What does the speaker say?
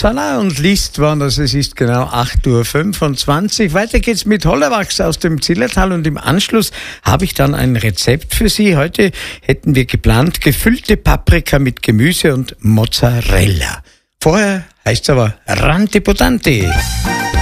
Upsala und liest woanders. Es ist genau 8:25 Uhr. Weiter geht's mit Hollewachs aus dem Zillertal und im Anschluss habe ich dann ein Rezept für Sie. Heute hätten wir geplant gefüllte Paprika mit Gemüse und Mozzarella. Vorher heißt's aber Ranti Potanti.